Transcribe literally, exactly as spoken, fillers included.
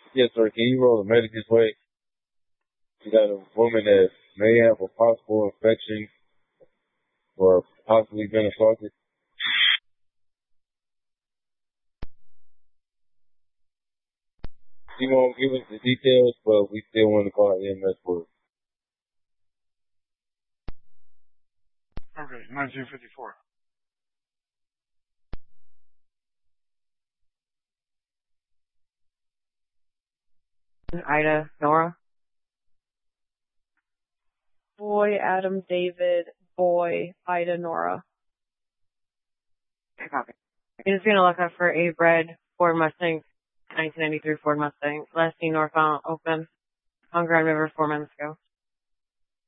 Yes, sir. Can you roll a medicus way? You got a woman that may have a possible infection or possibly been assaulted. She won't give us the details, but we still want to call E M S for it. Okay, nineteen fifty-four. Ida, Nora. Boy, Adam, David, boy, Ida, Nora. Okay, copy. I'm just gonna look up for a red Ford Mustang, nineteen ninety-three Ford Mustang. Last seen northbound open on Grand River four minutes ago.